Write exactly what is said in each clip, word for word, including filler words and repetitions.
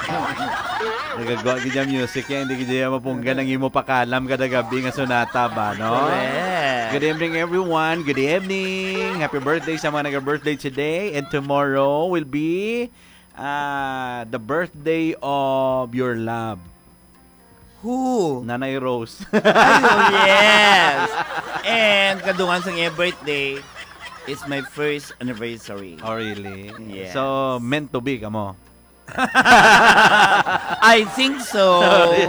Nagagawa ka dyan music yan, hindi ka dyan mapunggan ng imo pakalam kada gabi nga sonata ba, no? Correct. Good evening, everyone. Good evening. Happy birthday sa mga nag-birthday today. And tomorrow will be uh, the birthday of your love. Who? Nanay Rose. Oh, yes. And kadungan sa iyong birthday, it's my first anniversary. Oh, really? Yes. So, meant to be ka mo. I think so.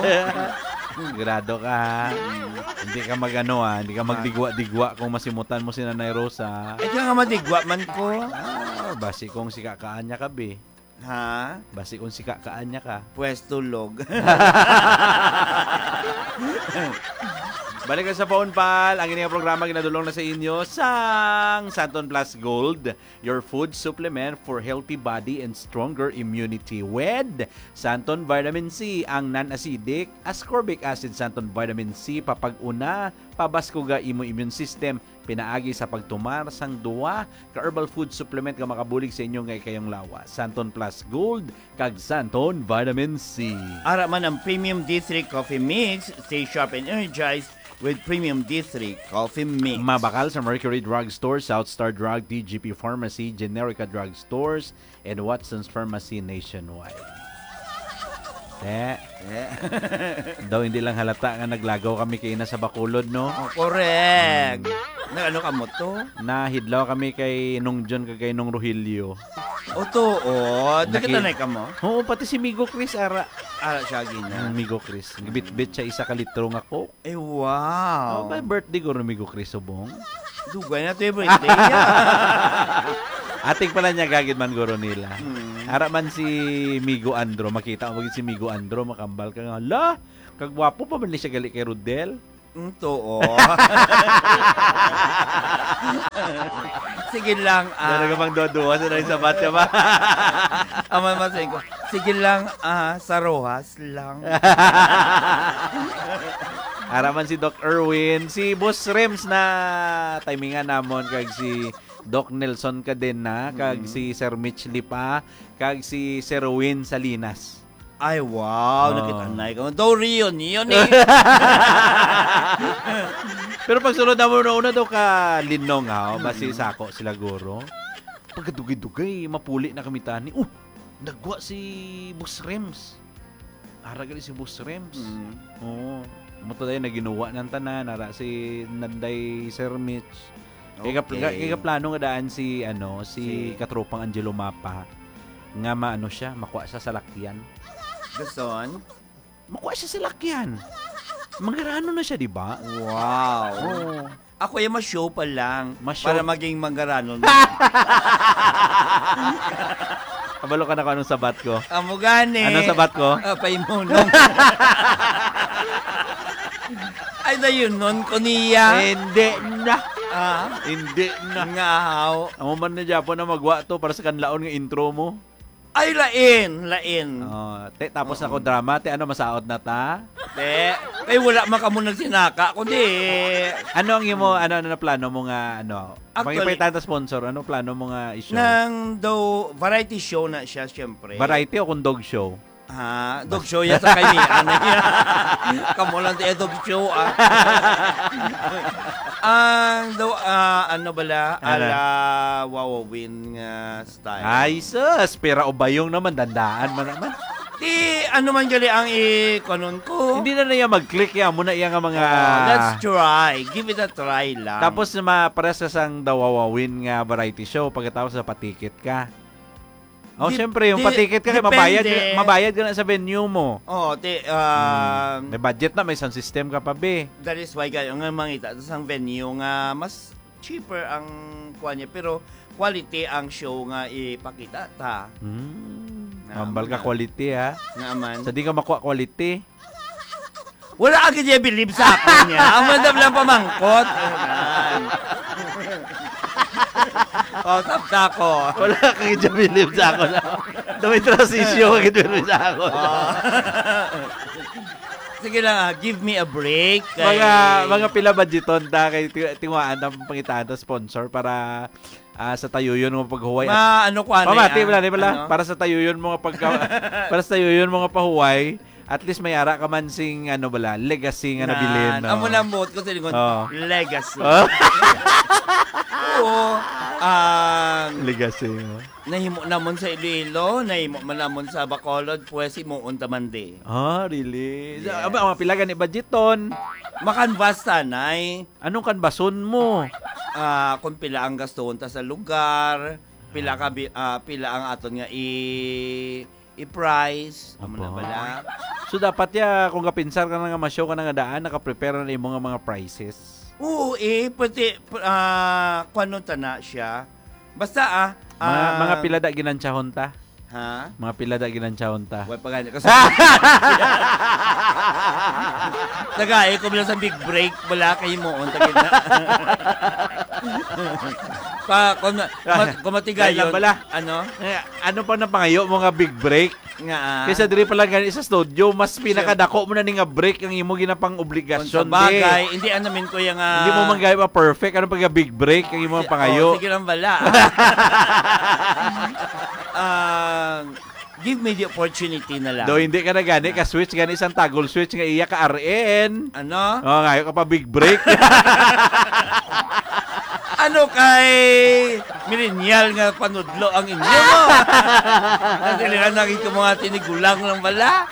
Grado ka. Hindi ka magano ah, hindi ka magdigwa-digwa kung masimutan mo si Nanay Rosa. Eh, kaya nga madigwa man ko. Ah, basi kung si kakaanya ka, be. Ha? Basi kung si kakaanya ka. Pwes tulog. Balik ka sa phone, pal. Ang inyong programa ginadulong na sa inyo sang Santon Plus Gold, your food supplement for healthy body and stronger immunity with Santon Vitamin C, ang non-acidic ascorbic acid Santon Vitamin C, papag-una, pabaskuga imo immune system, pinaagi sa pagtumar sang duwa ka herbal food supplement nga makabulig sa inyo ngay kayong lawas. Santon Plus Gold kag Santon Vitamin C. Ara man ang Premium D three Coffee Mix, stay sharp and energized with Premium D three Coffee Mix. Mabakal sa Mercury Drug Store, South Star Drug, D G P Pharmacy, Generica Drug Stores, and Watson's Pharmacy nationwide. Eh, Eh. daw hindi lang halata nga naglagaw kami kay ina sa Bacolod, no? Oh, correct. Hmm. Ano ka mo to? Nahidlaw kami kay nung John kag kay nung Rogelio. O to, o. Naki- Nakitanay ka mo? Oo, pati si Migo Chris ara. Ara siya gina. Ang Migo Chris. Gibit-bit siya isa ka litro nga Coke. Eh, Oh, wow. by birthday ko rin Migo Chris subong. Dugay na to yung birthday niya. Ating pala niya gagid man guro nila. Hmm. Ara man si Migo Andro, makita mo si Migo Andro, makambal ka nga. Hala, kagwapo pa man siya gali kay Rodel. Mm, to, o. Sige lang, ah. Talaga bang doduwa sa nang sabat ka ba? Aman masayin ko. Sige lang, ah, sa Rojas lang. Ara man si Doc Erwin, si Boss Rems na timingan namon kag si Doc Nelson ka din na, kag Mm. si Sir Mitch Lipa, kag si Sir Win Salinas. Ay, wow. Oh. Nakitanay ka. Daw riyon, yun eh. Pero pag sunod na mo na una daw ka linong ha, basi sako sila guro. Pagkadugay-dugay, mapuli na kami tani. Uh, nagwa si Boss Rems. Ara gali si Boss Rems. Mm. Oo. Muto dayon na ginawa ng tanan, nara si Nanday Sir Mitch. Kaya Okay. kaya plano nga daan si ano, si, Si- katropang Angelo Mapa nga maano siya, makuha siya sa lakyan. Gason? Makuha siya sa lakyan. Mangarano na siya, di ba? Wow. Oo. Ako yung ma-show pa lang Ma-show? para maging mangarano. Kabalo ka na kung anong sabat ko. Amo gani. Anong sabat ko? Ah, paimunong. Ay, na yun nun ko niya. Hindi na. Ah, Hindi na. ngahaw. Amo man na Japon na magwa to para sa kanlaon nga intro mo. Ay, lain. Lain. Oh, te, tapos ako drama, te ano masaot na ta? Te, kay wala man ka mo nagsinaka. Kundi, Ano ang imo ano ano na plano mo nga ano? Actually- Actually, tata sponsor, ano plano mo nga i-show? nang daw variety show na siya, syempre. Variety o kung dog show? Ha, dog show yan sa kaibigan niya. Kamu lang tayo dog show, ah. Ang daw, ah, ano bala, Ano? ala wawawin nga style. Ay, sus! Pera o bayong naman, dandaan man naman. Di, ano man gali ang i-kanon ko. Hindi na na iya mag-click yan. Muna iya nga mga... Oh, let's try. Give it a try lang. Tapos mapares ka sang dawawawin nga variety show pagkatapos na patikit ka. Oh, Di- syempre, yung di- patikit ka, depende. mabayad, ka- mabayad ka na sa venue mo. oh, ti, um, May budget na, may sound system ka pa, be. that is why kayo nga mangita sa venue nga mas cheaper ang kuha niya, pero quality ang show nga ipakita ta. Hmm. Nga, Mambal ka nga. quality, ha? Nga man. Sa di ka makuha quality. Wala agad niya believe sa akin niya. Ang mandam lang pamangkot. Ayan. Oh, tapta ko. Wala kang i-believe sa ako na. Dami transition kang i-believe sa ako. Oh. Sige lang, ah, give me a break. Kay... Mga mga pila budgeton ta kay ti- tiwaan ng pangitaan sponsor para ah, sa tayuyon mo paghuway. Ma, ano ko ano Pamati ah, wala ni pala ano? para sa tayuyon mo nga pagka para sa tayuyon mo nga pahuway. At least may ara ka man sing ano bala, legacy nga nabilin. No? Amo na mood ko sa lingon, Oh. legacy. Oh. Oo. Ang Legacy. Oh. nahimo namon sa Iloilo, nahimo man namon sa Bacolod, pues mo unta man di. Ah, really? Yes. Aba, mga pila gani budgeton. Makanvas sanay. Anong kanbason mo? Ah, kung pila ang gasto unta sa lugar, pila ka bi- ah, pila ang aton nga i i-price, amo na Aba. bala. So dapat ya kung kapinsar ka na nga ma-show ka na nga daan, naka-prepare na imo nga mga prices. Oo, eh, pati, ah, kuano ta na siya. Basta, ah, Mga, ah, mga pila da ginansyahon ta. ha? Mga pila da ginansyahon ta. Wala pa ganyan. Kasi, Tagay, kung sa big break, wala kayo mo. Tagay na. pa, kung, ma, kung matigayon, Dahil lang bala. ano? Eh, ano pa na pangayo mo nga big break? Nga, ah, Kaysa diri pa lang gani sa studio, mas pinakadako mo na ni nga break ang imo ginapang kung obligasyon. sa bagay, hindi ano min ko yung, ah, Hindi mo man gaya pa perfect. Ano pag big break ang imo si- pangayo? oh, sige lang bala. Ah, give me the opportunity na lang. Do hindi ka na gani ka switch gani isang toggle switch nga iya ka R N. Ano? Oh, ngayon ka pa big break. Ano kay millennial nga panudlo ang inyo mo? Kasi nila nakita mga tinigulang lang bala.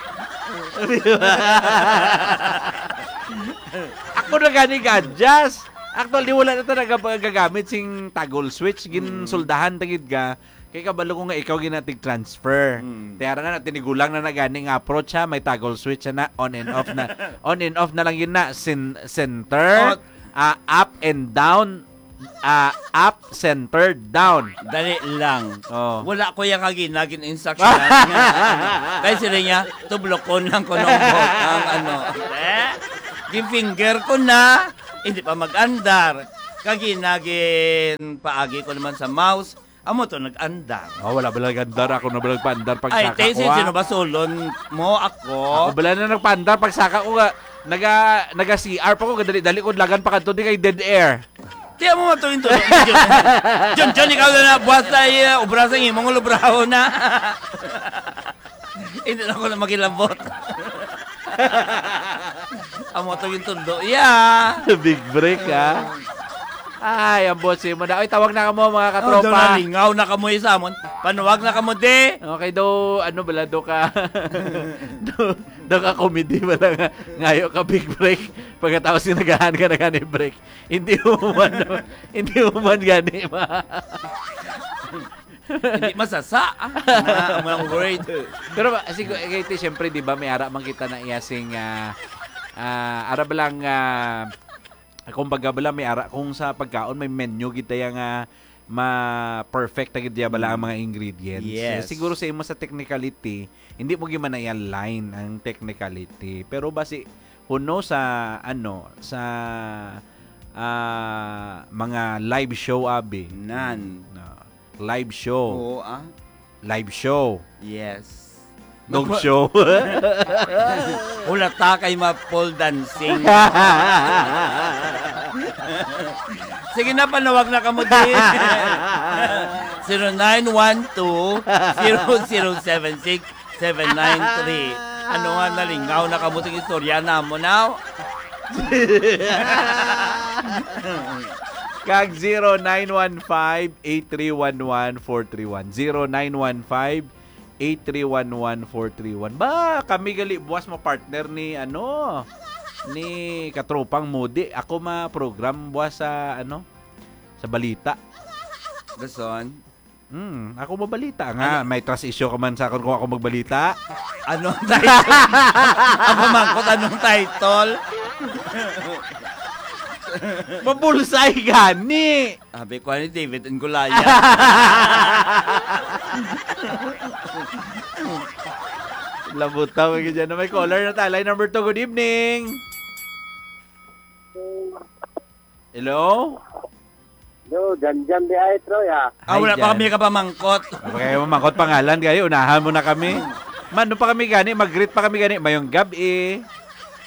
Ako na gani gadjas. Actually wala na talaga gagamit sing toggle switch ginsuldahan tagid ka. Kay kabalo ko nga ikaw ginatig transfer. Mm. Tiyara na tinigulang na nagani nga approach ha, may toggle switch na on and off na. On and off na lang yun na Sin- center, ah, up and down, ah, up, center, down. Dali lang. Oh. Wala ko yung kagin, naging instruction. Kaya sila niya, tublokon lang ko ng bot ang ano. Eh, yung finger ko na, hindi pa mag-andar. Kagin, naging paagi ko naman sa mouse. Amo to, nag-andar. Oh, wala ba nagandar ako na ba nagpandar pag Ay, saka tayo, ko ah. sino ba sulon mo? Ako? Ako bala na nagpandar pag saka ko nga naga naga C R pa ko kadali-dali ko lagan pa kadto di kay dead air. Tiyan mo nga to yung tulong. John, John, ikaw na na, buwas na uh, ubra sa imong lubraho na. Hindi na ako na makilabot. Amo to yung tundo. Yeah. Big break ha. Ay, ang bossy mo na. Ay, tawag na ka mo mga Oh, daw katropa. na lingaw na kamo isamon. Panuwag na kamo de. Okay daw, ano bala, do ka, do, do ka comedy bala nga, ngayo ka big break, pagkatapos sinagahan ka na gani break. Hindi mo man, hindi mo man gani ma. Hindi masasa. Ah, amo lang worried. Pero siguro, kaya ito, syempre, di ba, may ara man kita na iyasing, ah, ah, ara ba lang, ah, kumbaga bala, may ara, kung sa pagkaon, may menu, kita yung, ah, ma-perfect na gid bala ang mga ingredients. Yes. Eh, siguro sa imo sa technicality, hindi mo gyud man na line ang technicality. Pero basi huno sa ano sa ah, mga live show abi. Nan. No. Live show. Oo, ah. Live show. Yes. Dog Magpa- show. Wala ta kay ma-pole dancing. Sige na, panawag na kamo din. zero nine one two, zero zero seven six, seven nine three. Ano nga nalingaw na kamo ting istorya na mo now? Kag zero nine one five, eight three one one, four three one. zero nine one five, eight three one one, four three one. Ba, kami gali buwas mo partner ni ano ni Katropang Moody. Ako ma program buwas sa ano sa balita. Gason. Hmm, ako mabalita nga. May trust issue ka man sa akin kung ako magbalita. Anong title? Ang mamangkot, anong title? Mabulsay gani. Sabi ko ni David and Goliath. Labuta ko dyan na may caller na tayo. Line number two, good evening. Hello? Yo, Janjan di ay Troy ha. Ah, wala Hi, pa Jan. kami kapamangkot. Okay, mamangkot pangalan kayo. Unahan mo na kami. Man, no pa kami gani. Mag-greet pa kami gani. Mayong gabi.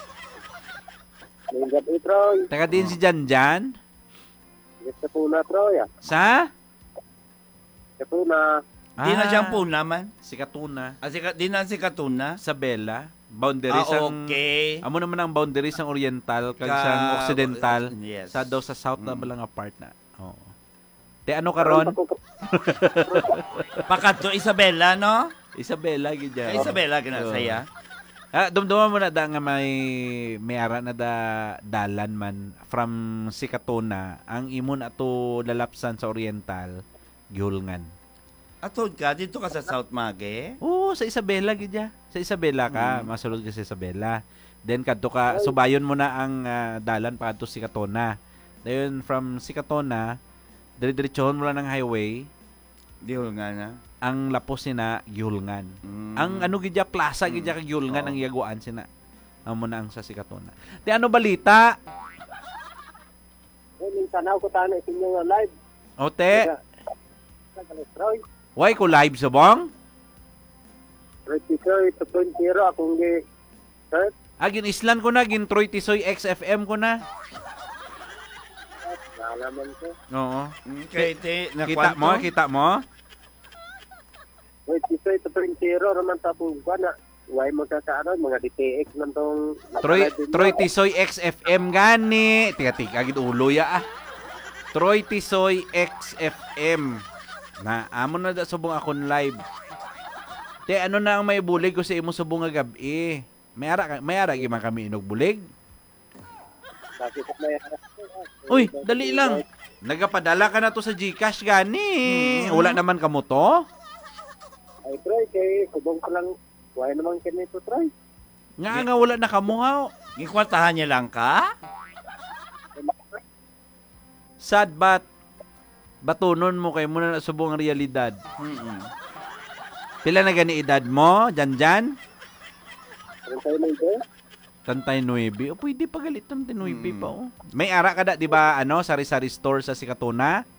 May gabi, Troy. Taga din si Janjan. Sa puna, Troy, ah. Sa? Sa puna. Di na siyang puna man. Si Katuna. Ah, si, Ka- di na si Katuna. Isabela. Boundaries Ah, ang... okay. Amo naman ang boundaries ng Oriental kag Ka- sang Occidental. Yes. Sa daw sa South na Mm. balang apart na. Oo. Te ano karon? Pakato Isabela, no? Isabela gid Kay ya. Isabela ginasaya. Ah, dumduman mo na da nga may may ara na da dalan man from Sikatuna ang imon ato lalapsan sa Oriental gihulngan. Atod ka dito ka sa South Mage. Oo, sa Isabela gid ya. Sa Isabela ka, Mm. masulod ka sa Isabela. Then kadto ka subayon mo na ang ah, dalan pa adto Sikatuna. Dayon from Sikatuna, dire-diretsohon mo lang ng highway, Di nga na. ang lapos sina gihulngan. Mm. Ang ano gidya plaza gidya kag gihulngan Oo. ang yaguan sina. Amo na ang sa Sikatuna. Ti ano balita? Eh, minsan ako tana sa inyo nga live. O te, Sa Troy. why ko live sa bong? thirty-three to twenty akong gi. Sir, Agin islan ko na, gin Troy Tisoy X F M ko na. nalaman ko. Oo. Mm, Kay te na Kita mo, kita mo? thirty-three to twenty raman tapong kuha na. Huwag mo sa ano, mga D T X man tong... Troy, Troy Tisoy X F M gani. Tika tika agid ulo ya ah. Troy Tisoy X F M. Na amo na da subong akon live. Te ano na ang may bulig ko sa imo subong nga gabi. May ara ka- may ara gyud man kami inog bulig. Kasi kung may... Uy, dali lang. Nagapadala ka na to sa GCash gani. Wala naman kamo to. Ay, Troy, kay kubong ko lang. Huwag naman kinito, Troy. Nga nga wala na kamo ha. Gikwatahan niya lang ka? Sad but batunon mo kay mo na subong ang realidad. Mm. Pila na gani edad mo, Janjan? Kung tayo na ito, Tantay nueve. O pwede pa galit tantay nueve Hmm. pa oh. May ara ka da, di ba, ano, sari-sari store sa Sikatuna?